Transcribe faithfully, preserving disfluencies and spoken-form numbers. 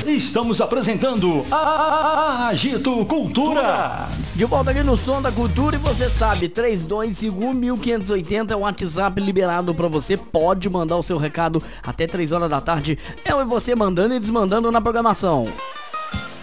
Estamos apresentando a Agito Cultura. De volta aqui no Som da Cultura e você sabe, três dois cinco um, mil quinhentos e oitenta é o WhatsApp liberado pra você. Pode mandar o seu recado até três horas da tarde. Eu e você mandando e desmandando na programação.